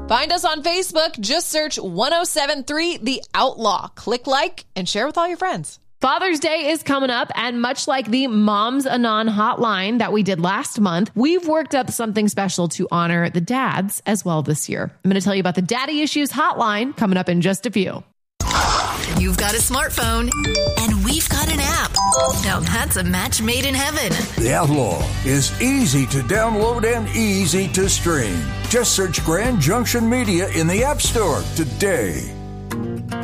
Find us on Facebook. Just search 1073 The Outlaw. Click like and share with all your friends. Father's Day is coming up, and much like the Moms Anon hotline that we did last month, we've worked up something special to honor the dads as well this year. I'm going to tell you about the Daddy Issues hotline coming up in just a few. You've got a smartphone, and we've got an app. Now that's a match made in heaven. The Outlaw is easy to download and easy to stream. Just search Grand Junction Media in the App Store today.